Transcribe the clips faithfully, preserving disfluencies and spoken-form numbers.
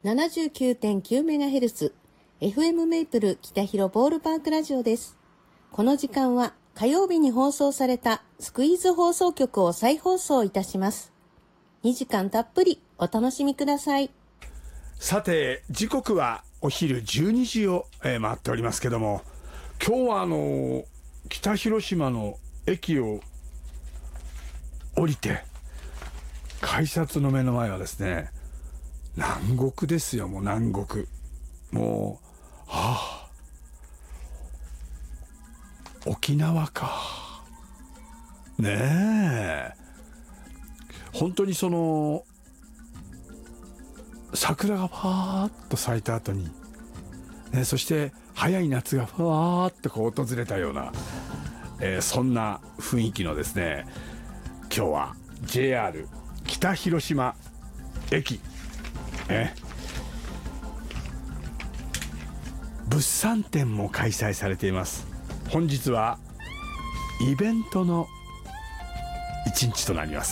ななじゅうきゅうてんきゅうメガヘルツ エフエム メイプル北広ボールパークラジオです。この時間は火曜日に放送されたスクイーズ放送局を再放送いたします。にじかんたっぷりお楽しみください。 さて時刻はお昼じゅうにじを、えー、回っておりますけども、今日はあのー、北広島の駅を降りて改札の目の前はですね、南国ですよ。もう南国、もうはあ沖縄かねえ。本当にその桜がパーッと咲いた後に、ね、そして早い夏がふわーっとこう訪れたような、えー、そんな雰囲気のですね、今日は ジェイアール 北広島駅、ね、物産展も開催されています。本日はイベントの一日となります。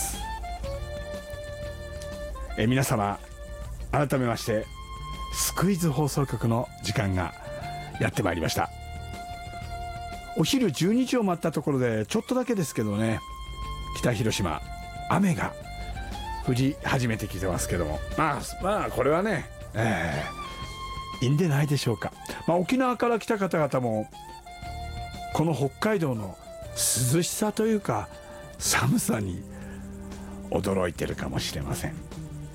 え皆様改めましてスクイズ放送局の時間がやってまいりました。お昼じゅうにじを回ったところでちょっとだけですけどね、北広島雨が降り始めてきてますけども、まあまあこれはね、えー、いいんでないでしょうか。まあ、沖縄から来た方々もこの北海道の涼しさというか寒さに驚いてるかもしれません。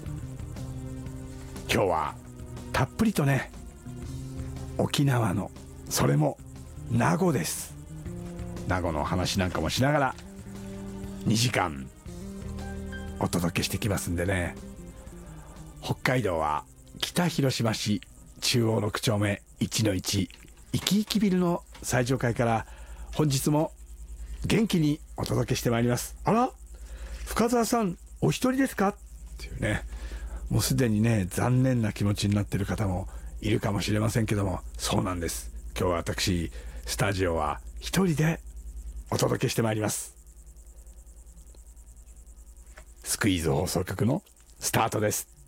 今日はたっぷりとね、沖縄の、それも名護です。名護の話なんかもしながらにじかんお届けしてきますんでね。北海道は北広島市中央ろくちょうめいちのいちいきいきビルの最上階から本日も元気にお届けしてまいります。あら、深澤さんお一人ですかっていうね、もうすでにね残念な気持ちになっている方もいるかもしれませんけども、そうなんです。今日は私スタジオは一人でお届けしてまいります。スクイーズ放送局のスタートです。